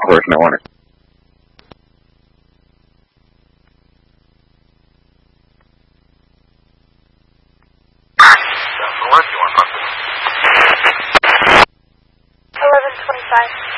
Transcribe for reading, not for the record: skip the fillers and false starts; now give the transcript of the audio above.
course, no wonder. What do you want, 11:25.